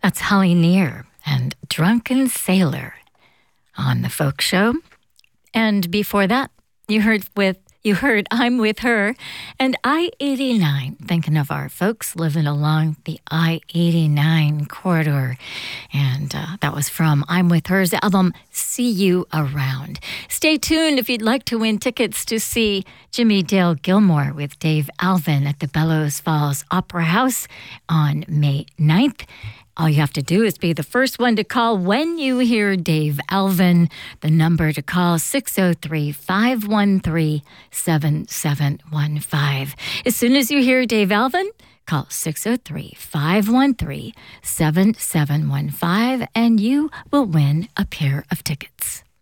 That's Holly Near and Drunken Sailor on the Folk Show. And before that, you heard I'm With Her and I-89, thinking of our folks living along the I-89 corridor. And that was from I'm With Her's album, See You Around. Stay tuned if you'd like to win tickets to see Jimmy Dale Gilmore with Dave Alvin at the Bellows Falls Opera House on May 9th. All you have to do is be the first one to call when you hear Dave Alvin. The number to call, 603-513-7715. As soon as you hear Dave Alvin, call 603-513-7715 and you will win a pair of tickets.